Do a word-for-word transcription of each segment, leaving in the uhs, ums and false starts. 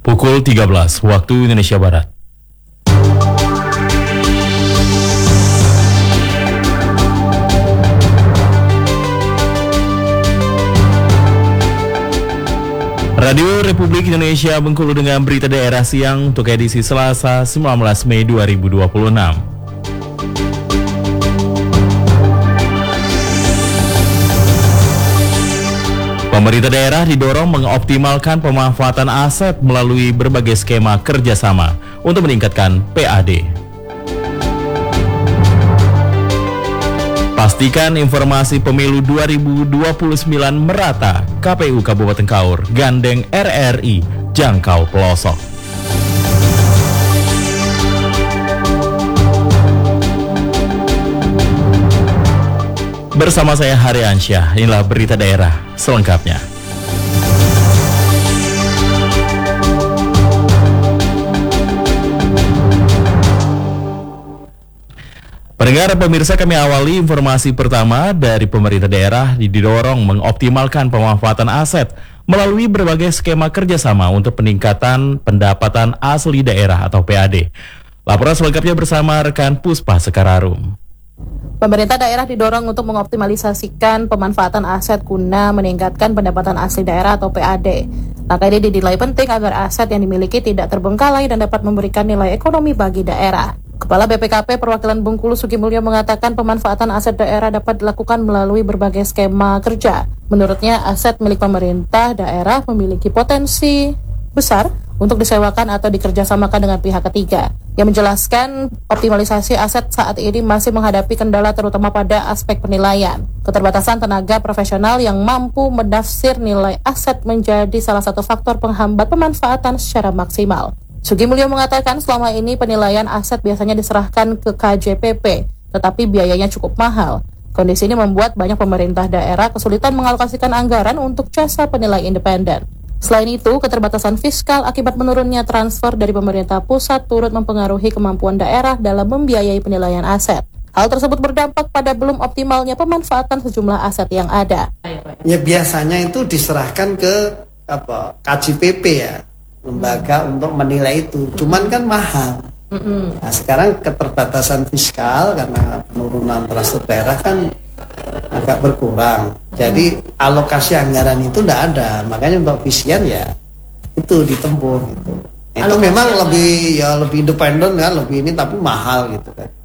Pukul tiga belas waktu Indonesia Barat. Radio Republik Indonesia Bengkulu dengan berita daerah siang untuk edisi Selasa sembilan belas Mei dua ribu dua puluh enam. Pemerintah daerah didorong mengoptimalkan pemanfaatan aset melalui berbagai skema kerjasama untuk meningkatkan P A D. Pastikan informasi pemilu dua ribu dua puluh sembilan merata. K P U Kabupaten Kaur gandeng R R I jangkau pelosok. Bersama saya Hari Ansyah, inilah berita daerah selengkapnya. Pendengar pemirsa, kami awali informasi pertama dari pemerintah daerah didorong mengoptimalkan pemanfaatan aset melalui berbagai skema kerjasama untuk peningkatan pendapatan asli daerah atau P A D. Laporan selengkapnya bersama rekan Puspa Sekararum. Pemerintah daerah didorong untuk mengoptimalisasikan pemanfaatan aset guna meningkatkan pendapatan asli daerah atau P A D. Langkah ini dinilai penting agar aset yang dimiliki tidak terbengkalai dan dapat memberikan nilai ekonomi bagi daerah. Kepala B P K P Perwakilan Bengkulu Sugimulyo mengatakan pemanfaatan aset daerah dapat dilakukan melalui berbagai skema kerja. Menurutnya, aset milik pemerintah daerah memiliki potensi besar untuk disewakan atau dikerjasamakan dengan pihak ketiga. Yang menjelaskan optimalisasi aset saat ini masih menghadapi kendala terutama pada aspek penilaian. Keterbatasan tenaga profesional yang mampu menafsir nilai aset menjadi salah satu faktor penghambat pemanfaatan secara maksimal. Sugimulyo mengatakan selama ini penilaian aset biasanya diserahkan ke K J P P, tetapi biayanya cukup mahal. Kondisi ini membuat banyak pemerintah daerah kesulitan mengalokasikan anggaran untuk jasa penilai independen. Selain itu, keterbatasan fiskal akibat menurunnya transfer dari pemerintah pusat turut mempengaruhi kemampuan daerah dalam membiayai penilaian aset. Hal tersebut berdampak pada belum optimalnya pemanfaatan sejumlah aset yang ada. Ya biasanya itu diserahkan ke apa K J P P ya, lembaga hmm. untuk menilai itu. Cuman kan mahal. Mm-hmm. Nah, sekarang keterbatasan fiskal karena penurunan transfer daerah kan agak berkurang. Jadi alokasi anggaran itu tidak ada. Makanya untuk visian ya itu ditempuh gitu. Itu memang lebih ya lebih independen kan, lebih ini tapi mahal gitu kan.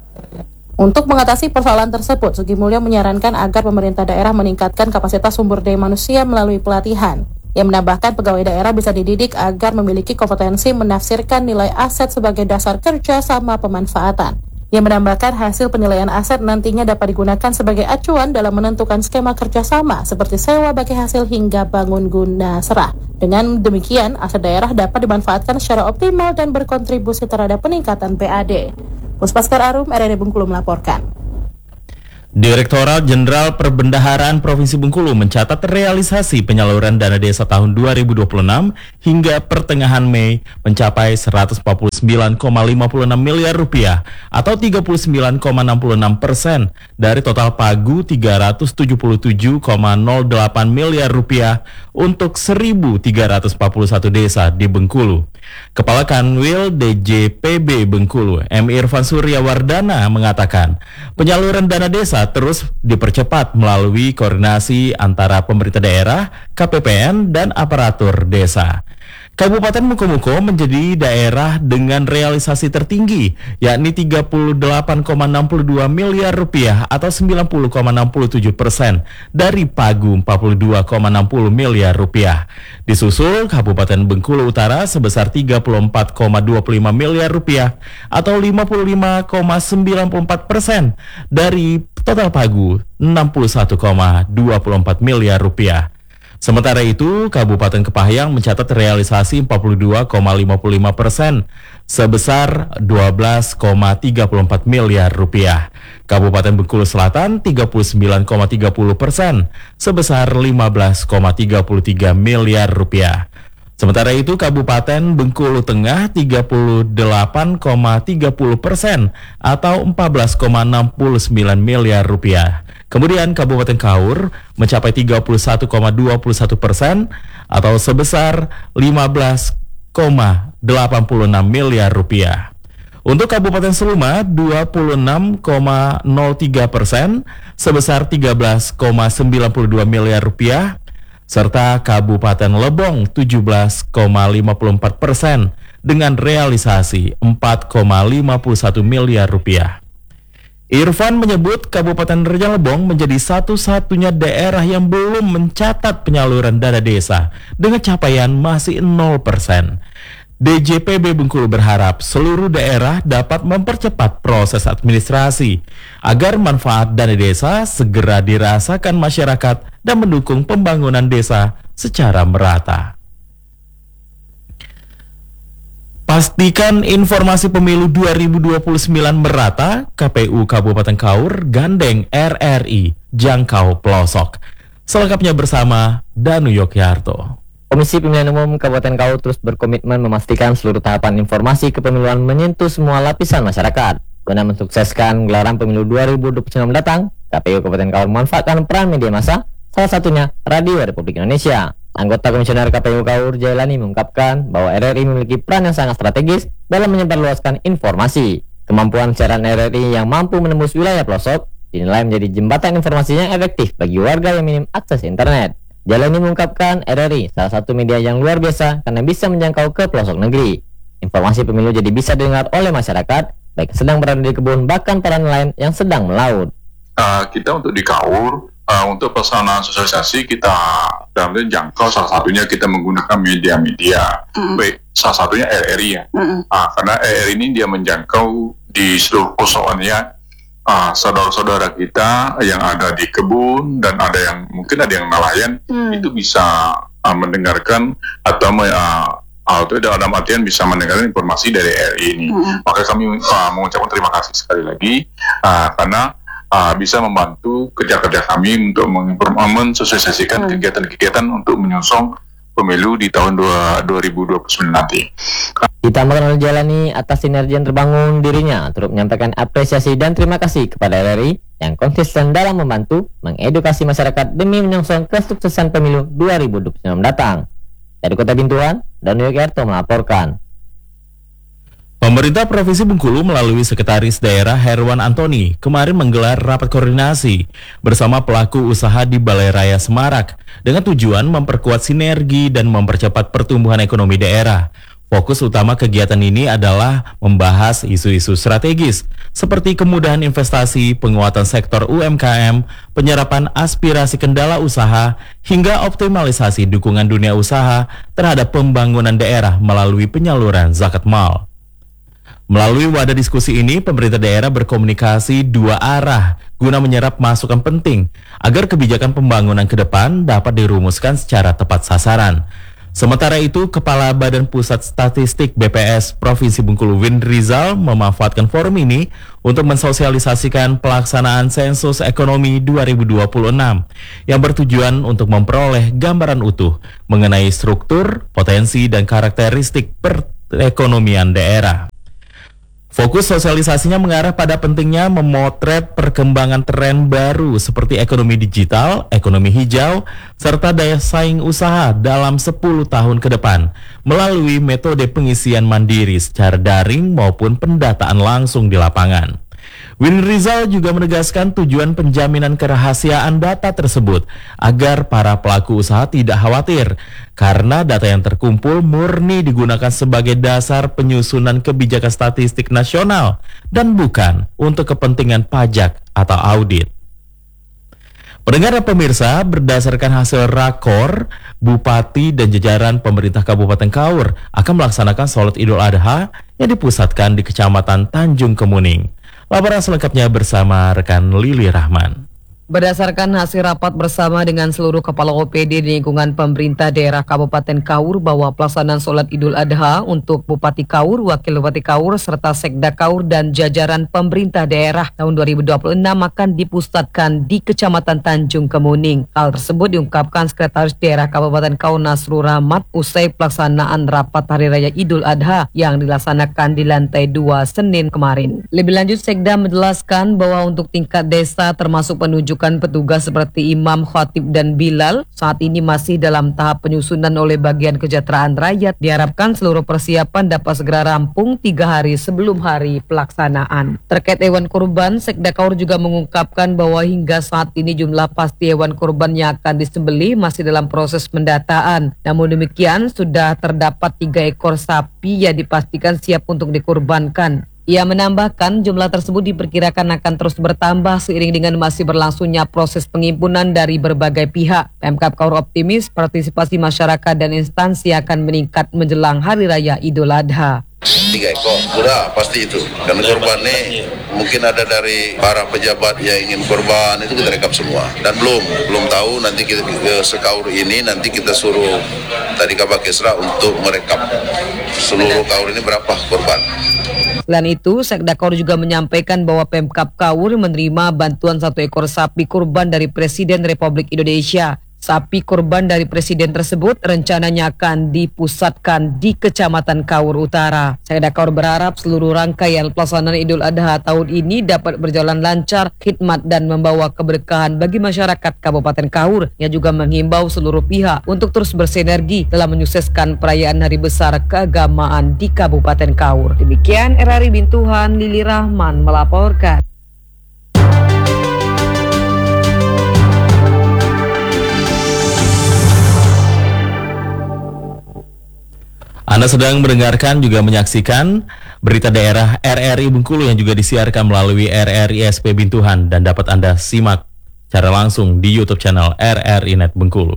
Untuk mengatasi persoalan tersebut, Sugimulyo menyarankan agar pemerintah daerah meningkatkan kapasitas sumber daya manusia melalui pelatihan. Yang menambahkan pegawai daerah bisa dididik agar memiliki kompetensi menafsirkan nilai aset sebagai dasar kerja sama pemanfaatan. Yang menambahkan hasil penilaian aset nantinya dapat digunakan sebagai acuan dalam menentukan skema kerjasama seperti sewa bagi hasil hingga bangun guna serah. Dengan demikian, aset daerah dapat dimanfaatkan secara optimal dan berkontribusi terhadap peningkatan P A D. Puspa Sekararum, R R I Bengkulu melaporkan. Direktorat Jenderal Perbendaharaan Provinsi Bengkulu mencatat realisasi penyaluran dana desa tahun dua ribu dua puluh enam hingga pertengahan Mei mencapai seratus empat puluh sembilan koma lima puluh enam miliar rupiah atau tiga puluh sembilan koma enam puluh enam persen dari total pagu tiga ratus tujuh puluh tujuh koma nol delapan miliar rupiah untuk seribu tiga ratus empat puluh satu desa di Bengkulu. Kepala Kanwil D J P B Bengkulu, M. Irfan Suryawardana mengatakan penyaluran dana desa terus dipercepat melalui koordinasi antara pemerintah daerah, K P P N, dan aparatur desa. Kabupaten Mukomuko menjadi daerah dengan realisasi tertinggi, yakni tiga puluh delapan koma enam puluh dua miliar rupiah atau sembilan puluh koma enam puluh tujuh persen dari pagu empat puluh dua koma enam puluh miliar rupiah. Disusul Kabupaten Bengkulu Utara sebesar tiga puluh empat koma dua puluh lima miliar rupiah atau lima puluh lima koma sembilan puluh empat persen dari total pagu enam puluh satu koma dua puluh empat miliar rupiah. Sementara itu, Kabupaten Kepahyang mencatat realisasi empat puluh dua koma lima puluh lima persen sebesar dua belas koma tiga puluh empat miliar rupiah. Kabupaten Bengkulu Selatan tiga puluh sembilan koma tiga puluh persen sebesar lima belas koma tiga puluh tiga miliar rupiah. Sementara itu, Kabupaten Bengkulu Tengah tiga puluh delapan koma tiga puluh persen atau empat belas koma enam puluh sembilan miliar rupiah. Kemudian Kabupaten Kaur mencapai tiga puluh satu koma dua puluh satu persen atau sebesar lima belas koma delapan puluh enam miliar rupiah. Untuk Kabupaten Seluma dua puluh enam koma nol tiga persen sebesar tiga belas koma sembilan puluh dua miliar rupiah, serta Kabupaten Lebong tujuh belas koma lima puluh empat persen dengan realisasi empat koma lima puluh satu miliar rupiah. Irfan menyebut Kabupaten Rejang Lebong menjadi satu-satunya daerah yang belum mencatat penyaluran dana desa dengan capaian masih nol persen. D J P B Bengkulu berharap seluruh daerah dapat mempercepat proses administrasi agar manfaat dana desa segera dirasakan masyarakat dan mendukung pembangunan desa secara merata. Pastikan informasi pemilu dua ribu dua puluh sembilan merata, K P U Kabupaten Kaur gandeng R R I jangkau pelosok. Selengkapnya bersama Danu Yogyarto. Komisi Pemilihan Umum Kabupaten Kaur terus berkomitmen memastikan seluruh tahapan informasi kepemiluan menyentuh semua lapisan masyarakat. Guna mensukseskan gelaran pemilu dua ribu dua puluh sembilan mendatang, K P U Kabupaten Kaur memanfaatkan peran media massa, salah satunya Radio Republik Indonesia. Anggota Komisioner K P U Kaur Jailani mengungkapkan bahwa R R I memiliki peran yang sangat strategis dalam menyebarluaskan informasi. Kemampuan siaran R R I yang mampu menembus wilayah pelosok dinilai menjadi jembatan informasinya efektif bagi warga yang minim akses internet. Jailani mengungkapkan R R I salah satu media yang luar biasa karena bisa menjangkau ke pelosok negeri. Informasi pemilu jadi bisa didengar oleh masyarakat, baik sedang berada di kebun bahkan para nelayan yang sedang melaut. Uh, kita untuk di Kaur, uh, untuk pelaksanaan sosialisasi kita dalam jangkau salah satunya kita menggunakan media-media, mm-hmm. baik salah satunya R R I ya, mm-hmm. uh, karena R R I ini dia menjangkau di seluruh pelosoknya. Uh, saudara-saudara kita yang ada di kebun dan ada yang mungkin ada yang nelayan hmm. itu bisa uh, mendengarkan atau uh, atau dalam artian bisa mendengarkan informasi dari R R I ini. Hmm. Maka kami uh, mengucapkan terima kasih sekali lagi uh, karena uh, bisa membantu kerja-kerja kami untuk mensosialisasikan hmm. kegiatan-kegiatan untuk menyosong pemilu di tahun dua ribu dua puluh sembilan nanti. Ditambahkan oleh Jailani atas sinergi yang terbangun dirinya turut menyampaikan apresiasi dan terima kasih kepada R R I yang konsisten dalam membantu mengedukasi masyarakat demi menyongsong kesuksesan pemilu dua ribu dua puluh sembilan mendatang. Dari Kota Bintuan, Danu Yogyarto melaporkan. Pemerintah Provinsi Bengkulu melalui Sekretaris Daerah Herwan Antoni kemarin menggelar rapat koordinasi bersama pelaku usaha di Balai Raya Semarak dengan tujuan memperkuat sinergi dan mempercepat pertumbuhan ekonomi daerah. Fokus utama kegiatan ini adalah membahas isu-isu strategis seperti kemudahan investasi, penguatan sektor U M K M, penyerapan aspirasi kendala usaha, hingga optimalisasi dukungan dunia usaha terhadap pembangunan daerah melalui penyaluran zakat mal. Melalui wadah diskusi ini, pemerintah daerah berkomunikasi dua arah guna menyerap masukan penting agar kebijakan pembangunan ke depan dapat dirumuskan secara tepat sasaran. Sementara itu, Kepala Badan Pusat Statistik B P S Provinsi Bengkulu Win Rizal memanfaatkan forum ini untuk mensosialisasikan pelaksanaan sensus ekonomi dua ribu dua puluh enam yang bertujuan untuk memperoleh gambaran utuh mengenai struktur, potensi, dan karakteristik perekonomian daerah. Fokus sosialisasinya mengarah pada pentingnya memotret perkembangan tren baru seperti ekonomi digital, ekonomi hijau, serta daya saing usaha dalam sepuluh tahun ke depan melalui metode pengisian mandiri secara daring maupun pendataan langsung di lapangan. Win Rizal juga menegaskan tujuan penjaminan kerahasiaan data tersebut agar para pelaku usaha tidak khawatir karena data yang terkumpul murni digunakan sebagai dasar penyusunan kebijakan statistik nasional dan bukan untuk kepentingan pajak atau audit. Pendengar dan pemirsa, berdasarkan hasil rakor, Bupati dan jajaran pemerintah Kabupaten Kaur akan melaksanakan sholat Idul Adha yang dipusatkan di Kecamatan Tanjung Kemuning. Laporan selengkapnya bersama rekan Lili Rahman. Berdasarkan hasil rapat bersama dengan seluruh kepala O P D di lingkungan pemerintah daerah Kabupaten Kaur bahwa pelaksanaan sholat Idul Adha untuk Bupati Kaur, Wakil Bupati Kaur, serta Sekda Kaur dan jajaran pemerintah daerah tahun dua ribu dua puluh enam akan dipusatkan di Kecamatan Tanjung Kemuning. Hal tersebut diungkapkan Sekretaris Daerah Kabupaten Kaur Nasrul Rahmat usai pelaksanaan rapat Hari Raya Idul Adha yang dilaksanakan di lantai dua Senin kemarin. Lebih lanjut, Sekda menjelaskan bahwa untuk tingkat desa termasuk penunjuk pembentukan petugas seperti imam, khatib, dan bilal saat ini masih dalam tahap penyusunan oleh bagian kesejahteraan rakyat. Diharapkan seluruh persiapan dapat segera rampung tiga hari sebelum hari pelaksanaan. Terkait hewan kurban, Sekda Kaur juga mengungkapkan bahwa hingga saat ini jumlah pasti hewan kurban yang akan disembelih masih dalam proses pendataan. Namun demikian, sudah terdapat tiga ekor sapi yang dipastikan siap untuk dikurbankan. Ia menambahkan jumlah tersebut diperkirakan akan terus bertambah seiring dengan masih berlangsungnya proses pengimpunan dari berbagai pihak. Pemkab Kaur optimis partisipasi masyarakat dan instansi akan meningkat menjelang Hari Raya Idul Adha. Tiga ekor, sudah pasti itu. Karena korban ini mungkin ada dari para pejabat yang ingin korban, itu kita rekap semua. Dan belum, belum tahu nanti kita sekaur ini nanti kita suruh tadi Kabak Kesra untuk merekap seluruh kaur ini berapa korban. Selain itu, Sekda Kaur juga menyampaikan bahwa Pemkab Kaur menerima bantuan satu ekor sapi kurban dari Presiden Republik Indonesia. Sapi kurban dari Presiden tersebut rencananya akan dipusatkan di Kecamatan Kaur Utara. Sekda Kaur berharap seluruh rangkaian pelaksanaan Idul Adha tahun ini dapat berjalan lancar, khidmat, dan membawa keberkahan bagi masyarakat Kabupaten Kaur. Ia juga menghimbau seluruh pihak untuk terus bersinergi dalam menyukseskan perayaan Hari Besar Keagamaan di Kabupaten Kaur. Demikian R R I Bintuhan, Lili Rahman melaporkan. Anda sedang mendengarkan juga menyaksikan berita daerah R R I Bengkulu yang juga disiarkan melalui R R I S P Bintuhan dan dapat Anda simak secara langsung di YouTube channel R R I Net Bengkulu.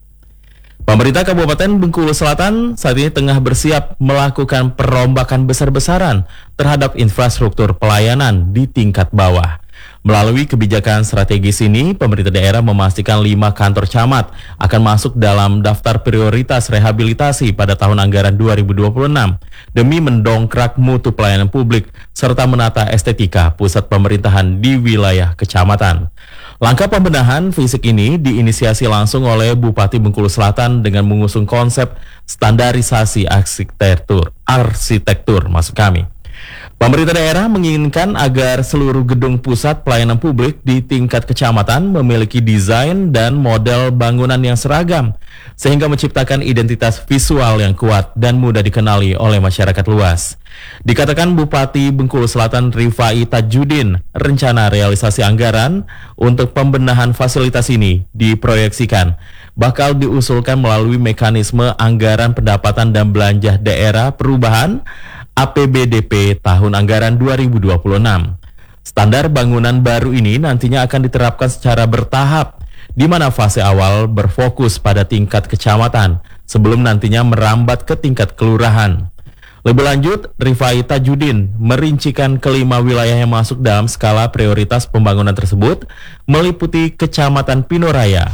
Pemerintah Kabupaten Bengkulu Selatan saat ini tengah bersiap melakukan perombakan besar-besaran terhadap infrastruktur pelayanan di tingkat bawah. Melalui kebijakan strategis ini, pemerintah daerah memastikan lima kantor camat akan masuk dalam daftar prioritas rehabilitasi pada tahun anggaran dua ribu dua puluh enam demi mendongkrak mutu pelayanan publik serta menata estetika pusat pemerintahan di wilayah kecamatan. Langkah pembenahan fisik ini diinisiasi langsung oleh Bupati Bengkulu Selatan dengan mengusung konsep standarisasi arsitektur, arsitektur maksud kami. Pemerintah daerah menginginkan agar seluruh gedung pusat pelayanan publik di tingkat kecamatan memiliki desain dan model bangunan yang seragam, sehingga menciptakan identitas visual yang kuat dan mudah dikenali oleh masyarakat luas. Dikatakan Bupati Bengkulu Selatan Rifai Tajudin, rencana realisasi anggaran untuk pembenahan fasilitas ini diproyeksikan bakal diusulkan melalui mekanisme anggaran pendapatan dan belanja daerah perubahan A P B D P tahun anggaran dua ribu dua puluh enam. Standar bangunan baru ini nantinya akan diterapkan secara bertahap, di mana fase awal berfokus pada tingkat kecamatan sebelum nantinya merambat ke tingkat kelurahan. Lebih lanjut, Rifai Tajudin merincikan kelima wilayah yang masuk dalam skala prioritas pembangunan tersebut meliputi Kecamatan Pino Raya,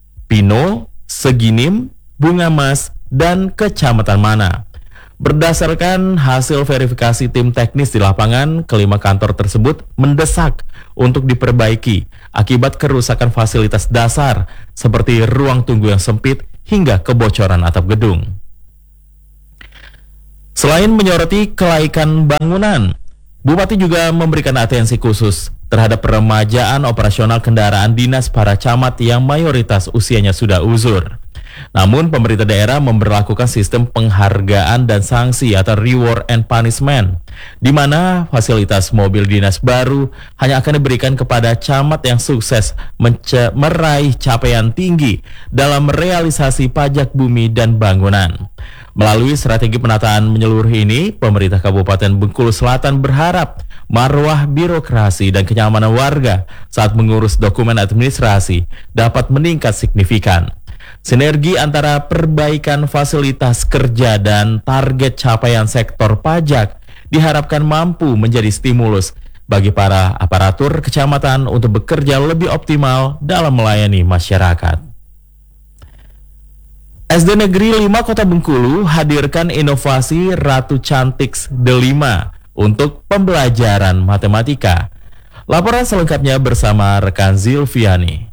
Pino, Seginim, Bunga Mas, dan Kecamatan Mana. Berdasarkan hasil verifikasi tim teknis di lapangan, kelima kantor tersebut mendesak untuk diperbaiki akibat kerusakan fasilitas dasar seperti ruang tunggu yang sempit hingga kebocoran atap gedung. Selain menyoroti kelaikan bangunan, Bupati juga memberikan atensi khusus terhadap peremajaan operasional kendaraan dinas para camat yang mayoritas usianya sudah uzur. Namun pemerintah daerah memberlakukan sistem penghargaan dan sanksi atau reward and punishment, di mana fasilitas mobil dinas baru hanya akan diberikan kepada camat yang sukses meraih capaian tinggi dalam realisasi pajak bumi dan bangunan. Melalui strategi penataan menyeluruh ini, pemerintah Kabupaten Bengkulu Selatan berharap marwah birokrasi dan kenyamanan warga saat mengurus dokumen administrasi dapat meningkat signifikan. Sinergi antara perbaikan fasilitas kerja dan target capaian sektor pajak diharapkan mampu menjadi stimulus bagi para aparatur kecamatan untuk bekerja lebih optimal dalam melayani masyarakat. S D Negeri lima Kota Bengkulu hadirkan inovasi Ratu Cantik Delima untuk pembelajaran matematika. Laporan selengkapnya bersama rekan Zilviani.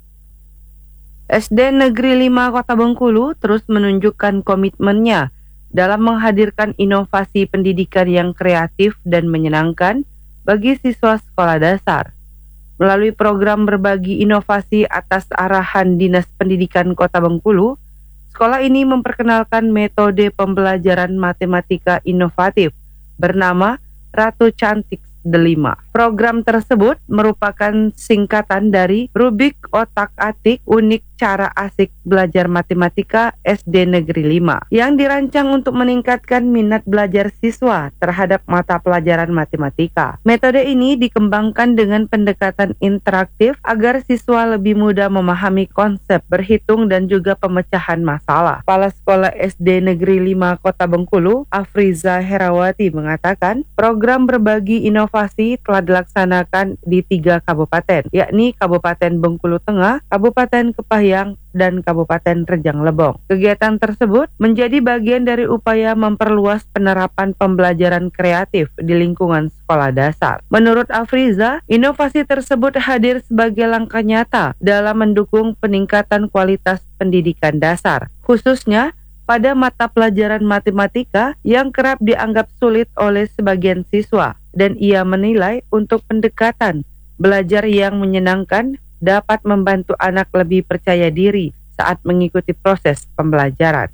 S D Negeri lima Kota Bengkulu terus menunjukkan komitmennya dalam menghadirkan inovasi pendidikan yang kreatif dan menyenangkan bagi siswa sekolah dasar. Melalui program berbagi inovasi atas arahan Dinas Pendidikan Kota Bengkulu, sekolah ini memperkenalkan metode pembelajaran matematika inovatif bernama Ratu Cantik Delima. Program tersebut merupakan singkatan dari Rubik Otak-Atik Unik Cara Asik Belajar Matematika S D Negeri lima yang dirancang untuk meningkatkan minat belajar siswa terhadap mata pelajaran matematika. Metode ini dikembangkan dengan pendekatan interaktif agar siswa lebih mudah memahami konsep berhitung dan juga pemecahan masalah. Kepala Sekolah S D Negeri lima Kota Bengkulu, Afriza Herawati mengatakan, program berbagi inovasi telah dilaksanakan di tiga kabupaten, yakni Kabupaten Bengkulu Tengah, Kabupaten Kepahyang, dan Kabupaten Rejang Lebong. Kegiatan tersebut menjadi bagian dari upaya memperluas penerapan pembelajaran kreatif di lingkungan sekolah dasar. Menurut Afriza, inovasi tersebut hadir sebagai langkah nyata dalam mendukung peningkatan kualitas pendidikan dasar, khususnya pada mata pelajaran matematika yang kerap dianggap sulit oleh sebagian siswa, dan ia menilai untuk pendekatan belajar yang menyenangkan dapat membantu anak lebih percaya diri saat mengikuti proses pembelajaran.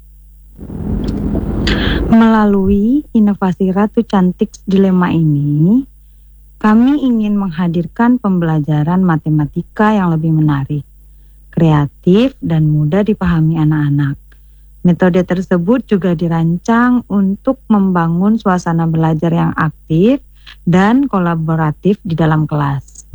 Melalui inovasi Ratu Cantik Dilema ini, kami ingin menghadirkan pembelajaran matematika yang lebih menarik, kreatif, dan mudah dipahami anak-anak. Metode tersebut juga dirancang untuk membangun suasana belajar yang aktif dan kolaboratif di dalam kelas.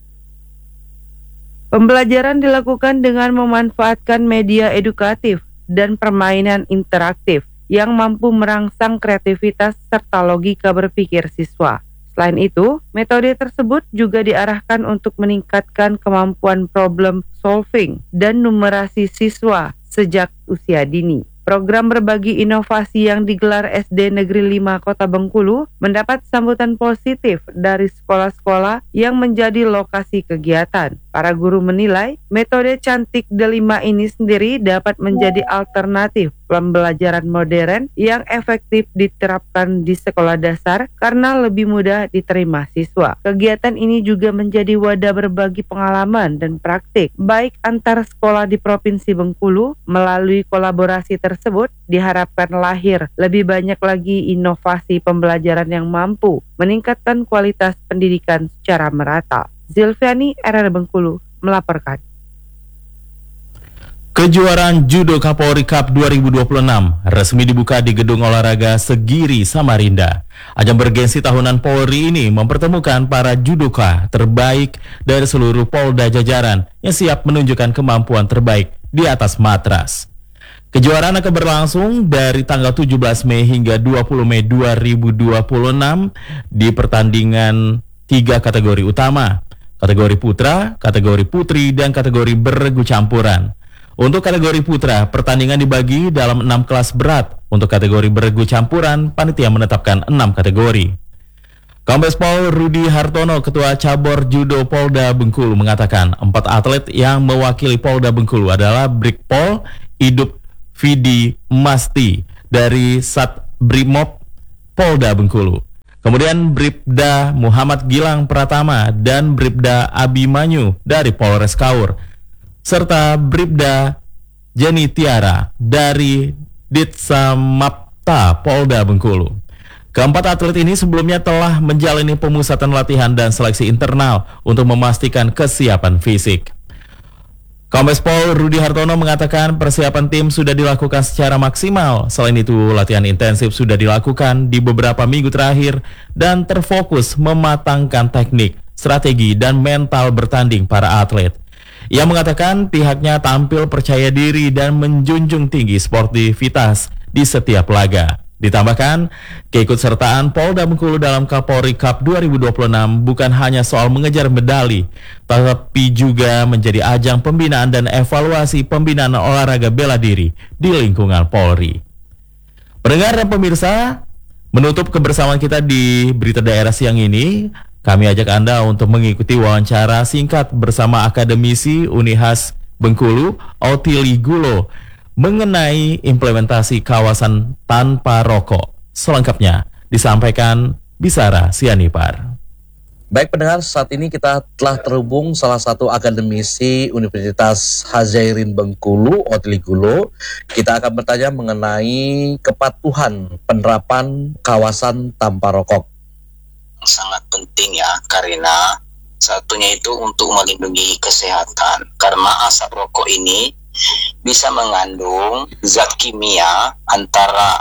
Pembelajaran dilakukan dengan memanfaatkan media edukatif dan permainan interaktif yang mampu merangsang kreativitas serta logika berpikir siswa. Selain itu, metode tersebut juga diarahkan untuk meningkatkan kemampuan problem solving dan numerasi siswa sejak usia dini. Program berbagi inovasi yang digelar S D Negeri lima Kota Bengkulu mendapat sambutan positif dari sekolah-sekolah yang menjadi lokasi kegiatan. Para guru menilai metode Cantik Delima ini sendiri dapat menjadi alternatif pembelajaran modern yang efektif diterapkan di sekolah dasar karena lebih mudah diterima siswa. Kegiatan ini juga menjadi wadah berbagi pengalaman dan praktik baik antar sekolah di Provinsi Bengkulu. Melalui kolaborasi tersebut diharapkan lahir lebih banyak lagi inovasi pembelajaran yang mampu meningkatkan kualitas pendidikan secara merata. Zilviani, R R Bengkulu, melaporkan. Kejuaraan Judo Kapolri Cup dua ribu dua puluh enam resmi dibuka di Gedung Olahraga Segiri, Samarinda. Ajang bergensi tahunan Polri ini mempertemukan para judoka terbaik dari seluruh Polda jajaran yang siap menunjukkan kemampuan terbaik di atas matras. Kejuaraan akan berlangsung dari tanggal tujuh belas Mei hingga dua puluh Mei dua ribu dua puluh enam di pertandingan tiga kategori utama, kategori putra, kategori putri, dan kategori beregu campuran. Untuk kategori putra, pertandingan dibagi dalam enam kelas berat. Untuk kategori beregu campuran, panitia menetapkan enam kategori. Kombes Pol Rudi Hartono, Ketua Cabur Judo Polda Bengkulu, mengatakan empat atlet yang mewakili Polda Bengkulu adalah Brigpol Idup Vidi Masti dari Sat Brimob Polda Bengkulu. Kemudian Bribda Muhammad Gilang Pratama dan Bribda Abimanyu dari Polres Kaur, serta Bribda Jenny Tiara dari Ditsamapta Polda Bengkulu. Keempat atlet ini sebelumnya telah menjalani pemusatan latihan dan seleksi internal untuk memastikan kesiapan fisik. Kombes Pol Rudi Hartono mengatakan persiapan tim sudah dilakukan secara maksimal. Selain itu, latihan intensif sudah dilakukan di beberapa minggu terakhir dan terfokus mematangkan teknik, strategi, dan mental bertanding para atlet. Ia mengatakan pihaknya tampil percaya diri dan menjunjung tinggi sportivitas di setiap laga. Ditambahkan, keikutsertaan Polda Bengkulu dalam Kapolri Cup dua ribu dua puluh enam bukan hanya soal mengejar medali, tapi juga menjadi ajang pembinaan dan evaluasi pembinaan olahraga bela diri di lingkungan Polri. Pendengar dan pemirsa, menutup kebersamaan kita di Berita Daerah siang ini, kami ajak Anda untuk mengikuti wawancara singkat bersama akademisi Unihas Bengkulu, Otili Gulo, mengenai implementasi kawasan tanpa rokok. Selengkapnya disampaikan Bisara Sianipar. Baik pendengar, saat ini kita telah terhubung salah satu akademisi Universitas Hadzairin Bengkulu, Otli Gulo. Kita akan bertanya mengenai kepatuhan penerapan kawasan tanpa rokok. Sangat penting ya, karena satunya itu untuk melindungi kesehatan. Karena asap rokok ini bisa mengandung zat kimia antara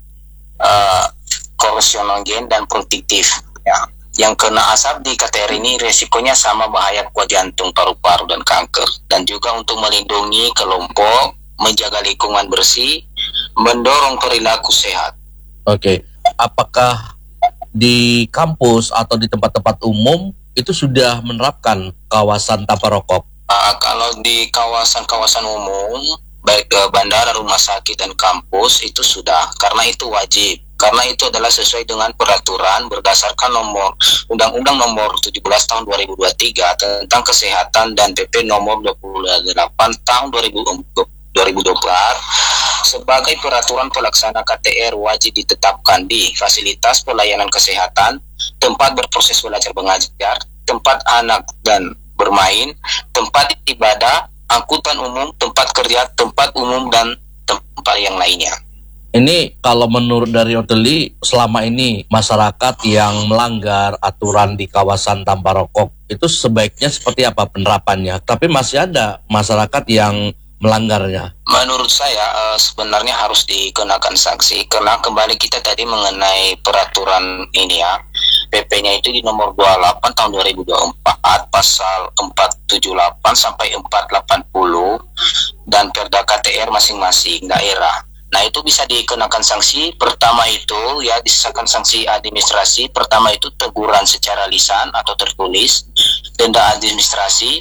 uh, korosinogen dan produktif ya. Yang kena asap di K T R ini resikonya sama bahaya kuat jantung, paru-paru, dan kanker. Dan juga untuk melindungi kelompok, menjaga lingkungan bersih, mendorong perilaku sehat. Oke, apakah di kampus atau di tempat-tempat umum itu sudah menerapkan kawasan tanpa rokok? Uh, kalau di kawasan-kawasan umum, baik uh, bandara, rumah sakit, dan kampus itu sudah, karena itu wajib. Karena itu adalah sesuai dengan peraturan berdasarkan nomor Undang-Undang nomor tujuh belas tahun dua ribu dua puluh tiga tentang kesehatan dan P P nomor dua puluh delapan tahun dua ribu dua puluh empat sebagai peraturan pelaksana K T R wajib ditetapkan di fasilitas pelayanan kesehatan, tempat berproses belajar mengajar, tempat anak dan bermain, tempat ibadah, angkutan umum, tempat kerja, tempat umum, dan tempat yang lainnya. Ini kalau menurut dari Otli, selama ini masyarakat yang melanggar aturan di kawasan tanpa rokok itu sebaiknya seperti apa penerapannya? Tapi masih ada masyarakat yang melanggarnya. Menurut saya sebenarnya harus dikenakan sanksi, karena kembali kita tadi mengenai peraturan ini ya, P P-nya itu di nomor dua puluh delapan tahun dua ribu dua puluh empat pasal empat tujuh delapan sampai empat delapan puluh dan Perda K T R masing-masing daerah. Nah, itu bisa dikenakan sanksi. Pertama itu ya disahkan sanksi administrasi. Pertama itu teguran secara lisan atau tertulis, denda administrasi,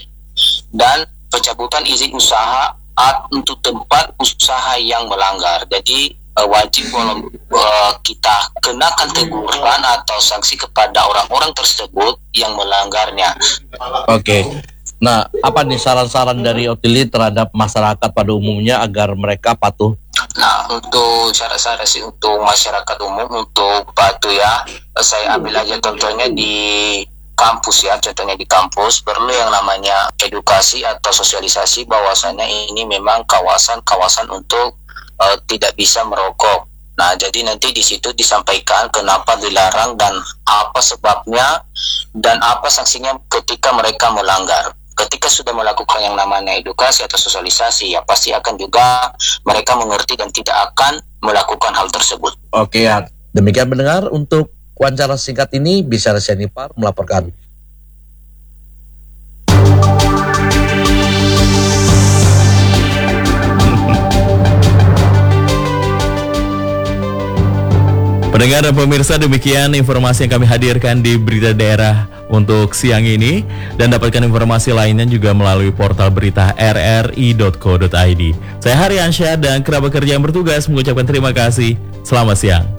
dan pencabutan izin usaha untuk tempat usaha yang melanggar. Jadi uh, wajib uh, kita kenakan teguran atau sanksi kepada orang-orang tersebut yang melanggarnya. Oke. Nah, apa nih saran-saran dari Otli terhadap masyarakat pada umumnya agar mereka patuh? Nah, untuk cara-cara sih untuk masyarakat umum untuk patuh ya, saya ambil aja contohnya di kampus ya, contohnya di kampus perlu yang namanya edukasi atau sosialisasi bahwasannya ini memang kawasan-kawasan untuk uh, tidak bisa merokok. Nah, jadi nanti di situ disampaikan kenapa dilarang dan apa sebabnya dan apa sanksinya ketika mereka melanggar. Ketika sudah melakukan yang namanya edukasi atau sosialisasi, ya pasti akan juga mereka mengerti dan tidak akan melakukan hal tersebut. Oke ya, demikian mendengar untuk wawancara singkat ini, Bisa Sianipar melaporkan. Pendengar dan pemirsa, demikian informasi yang kami hadirkan di Berita Daerah untuk siang ini, dan dapatkan informasi lainnya juga melalui portal berita r r i dot co dot i d. Saya Haryansyah dan kerabat kerja yang bertugas mengucapkan terima kasih. Selamat siang.